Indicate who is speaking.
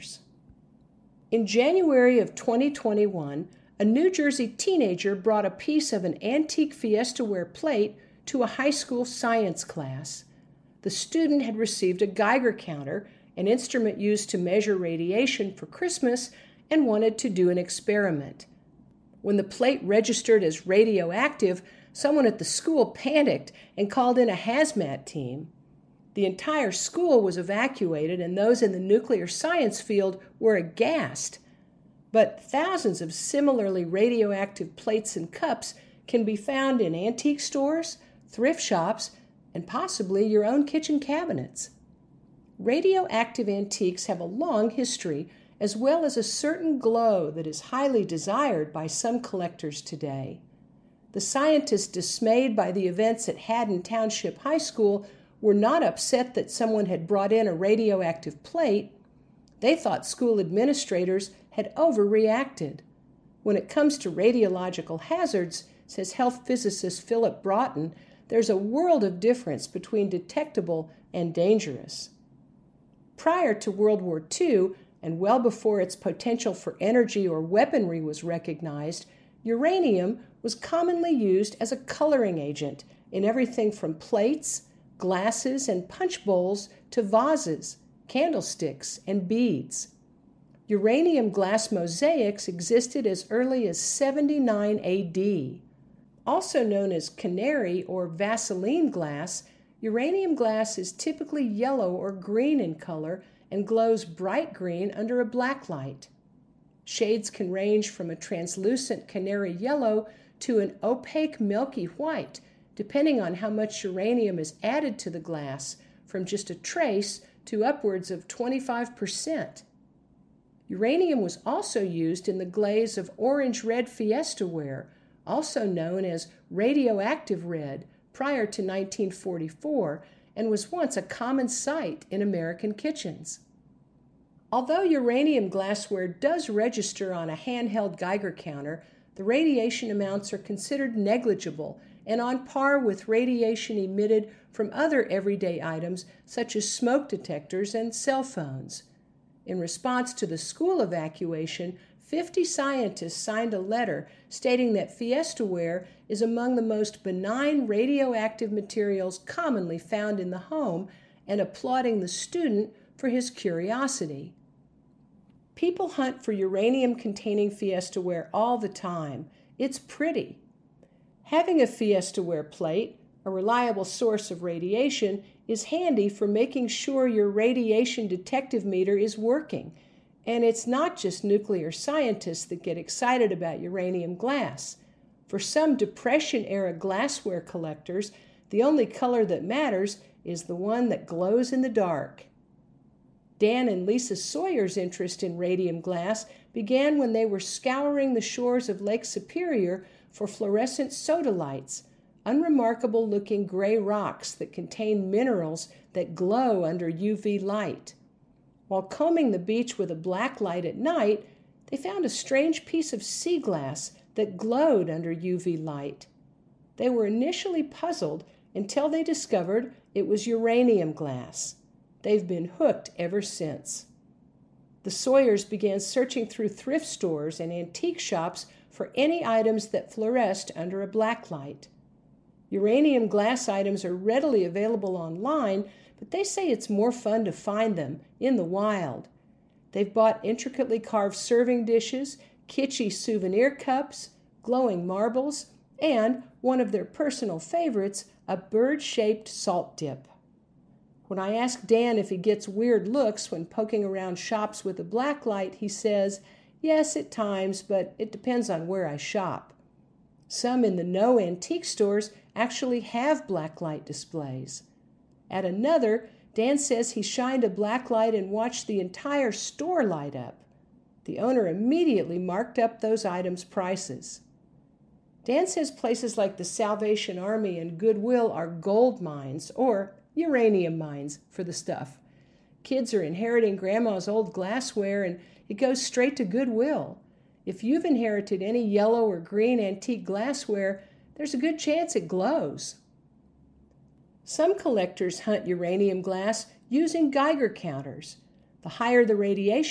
Speaker 1: years. In January of 2021, a New Jersey teenager brought a piece of an antique Fiestaware plate to a high school science class. The student had received a Geiger counter, an instrument used to measure radiation, for Christmas, and wanted to do an experiment. When the plate registered as radioactive, someone at the school panicked and called in a hazmat team. The entire school was evacuated, and those in the nuclear science field were aghast. But thousands of similarly radioactive plates and cups can be found in antique stores, thrift shops, and possibly your own kitchen cabinets. Radioactive antiques have a long history, as well as a certain glow that is highly desired by some collectors today. The scientists dismayed by the events at Haddon Township High School were not upset that someone had brought in a radioactive plate. They thought school administrators had overreacted. When it comes to radiological hazards, says health physicist Philip Broughton, there's a world of difference between detectable and dangerous. Prior to World War II, and well before its potential for energy or weaponry was recognized, uranium was commonly used as a coloring agent in everything from plates, glasses, and punch bowls to vases, candlesticks, and beads. Uranium glass mosaics existed as early as 79 AD. Also known as canary or Vaseline glass, uranium glass is typically yellow or green in color and glows bright green under a black light. Shades can range from a translucent canary yellow to an opaque milky white, depending on how much uranium is added to the glass, from just a trace to upwards of 25%. Uranium was also used in the glaze of orange-red Fiestaware, also known as radioactive red, prior to 1944, and was once a common sight in American kitchens. Although uranium glassware does register on a handheld Geiger counter, the radiation amounts are considered negligible and on par with radiation emitted from other everyday items such as smoke detectors and cell phones. In response to the school evacuation, 50 scientists signed a letter stating that Fiestaware is among the most benign radioactive materials commonly found in the home and applauding the student for his curiosity. People hunt for uranium-containing Fiestaware all the time. It's pretty. Having a Fiestaware plate, a reliable source of radiation, is handy for making sure your radiation detective meter is working. And it's not just nuclear scientists that get excited about uranium glass. For some Depression-era glassware collectors, the only color that matters is the one that glows in the dark. Dan and Lisa Sawyer's interest in radium glass began when they were scouring the shores of Lake Superior for fluorescent sodalites, unremarkable-looking gray rocks that contain minerals that glow under UV light. While combing the beach with a black light at night, they found a strange piece of sea glass that glowed under UV light. They were initially puzzled until they discovered it was uranium glass. They've been hooked ever since. The Sawyers began searching through thrift stores and antique shops for any items that fluoresced under a black light. Uranium glass items are readily available online, but they say it's more fun to find them in the wild. They've bought intricately carved serving dishes, kitschy souvenir cups, glowing marbles, and, one of their personal favorites, a bird-shaped salt dip. When I ask Dan if he gets weird looks when poking around shops with a black light, he says, "Yes, at times, but it depends on where I shop." Some in the no antique stores actually have black light displays. At another, Dan says he shined a black light and watched the entire store light up. The owner immediately marked up those items' prices. Dan says places like the Salvation Army and Goodwill are gold mines, or uranium mines, for the stuff. Kids are inheriting grandma's old glassware, and it goes straight to Goodwill. If you've inherited any yellow or green antique glassware, there's a good chance it glows. Some collectors hunt uranium glass using Geiger counters. The higher the radiation